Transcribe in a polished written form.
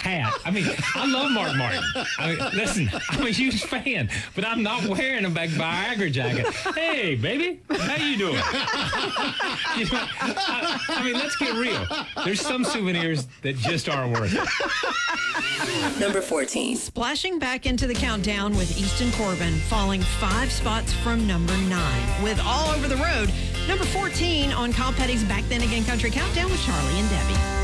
hat. I mean, I love Mark Martin. I mean, listen, I'm a huge fan, but I'm not wearing a big Viagra jacket. Hey, baby, how you doing? I mean, let's get real. There's some souvenirs that just aren't worth it. Number 14. Splashing back into the countdown with Easton Corbin, falling 5 spots from number 9. With All Over the Road, number 14 on Kyle Petty's Back Then Again Country Countdown with Charlie and Debbie.